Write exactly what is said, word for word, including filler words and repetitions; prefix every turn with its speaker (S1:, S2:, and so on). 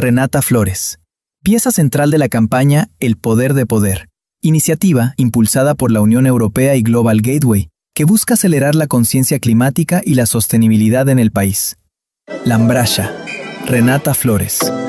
S1: Renata Flores, pieza central de la campaña El Poder de Poder, iniciativa impulsada por la Unión Europea y Global Gateway, que busca acelerar la conciencia climática y la sostenibilidad en el país. Lambrasha, Renata Flores.